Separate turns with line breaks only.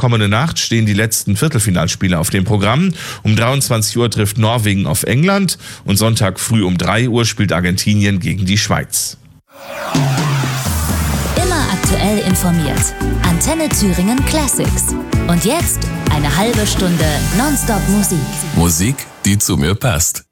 kommende Nacht stehen die letzten Viertelfinalspiele auf dem Programm. Um 23 Uhr trifft Norwegen auf England und Sonntag früh um 3 Uhr spielt Argentinien gegen die Schweiz.
Immer aktuell informiert. Antenne Thüringen Classics. Und jetzt eine halbe Stunde Nonstop Musik.
Musik, die zu mir passt.